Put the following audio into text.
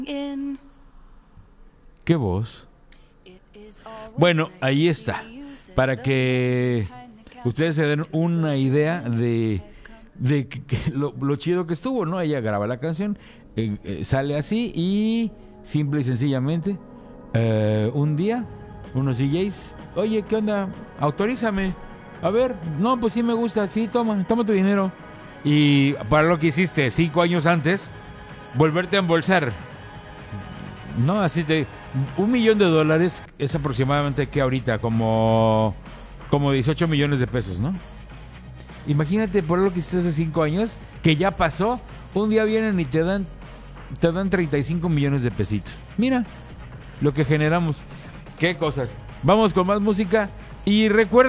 ¿Qué voz? Bueno, ahí está. Para que ustedes se den una idea de lo chido que estuvo, ¿no? Ella graba la canción, sale así y simple y sencillamente un día unos DJs, oye, ¿qué onda? Autorízame. A ver, no, pues sí me gusta, sí, toma tu dinero. Y para lo que hiciste 5 años antes, volverte a embolsar. No, así te... $1,000,000 es aproximadamente que ahorita, como 18 millones de pesos, ¿no? Imagínate por lo que hiciste hace 5 años, que ya pasó, un día vienen y te dan 35 millones de pesitos. Mira lo que generamos. Qué cosas. Vamos con más música y recuerda